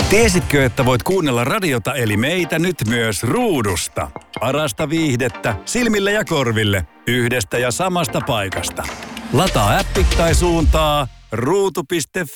Tiesitkö, että voit kuunnella radiota eli meitä nyt myös ruudusta? Parasta viihdettä silmille ja korville yhdestä ja samasta paikasta. Lataa appi tai suuntaa ruutu.fi.